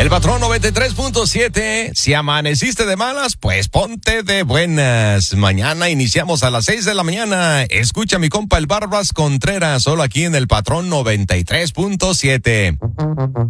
El patrón 93.7. Si amaneciste de malas, pues ponte de buenas. Mañana iniciamos a las 6 de la mañana. Escucha a mi compa el Barbas Contreras, solo aquí en el patrón 93.7.